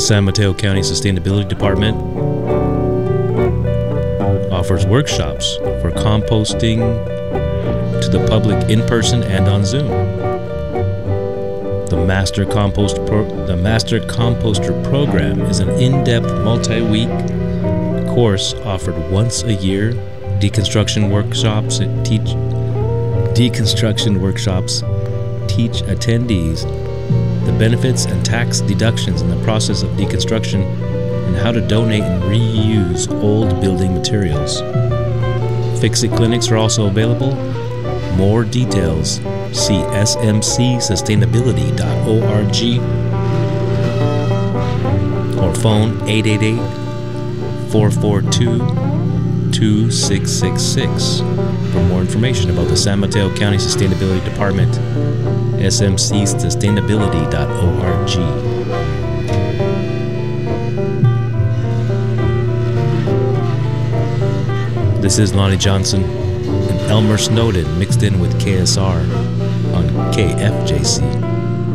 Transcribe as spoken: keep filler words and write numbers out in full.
San Mateo County Sustainability Department offers workshops for composting to the public in person and on Zoom. The Master Compost Pro- the Master Composter Program is an in-depth multi-week course offered once a year. Deconstruction workshops teach deconstruction workshops teach attendees the benefits and tax deductions in the process of deconstruction and how to donate and reuse old building materials. Fix-It clinics are also available. More details, see s m c sustainability dot org or phone eight eight eight, four four two, two six six six for more information about the San Mateo County Sustainability Department, s m c sustainability dot org. This is Lonnie Johnson and Elmer Snowden mixed in with K S R on K F J C.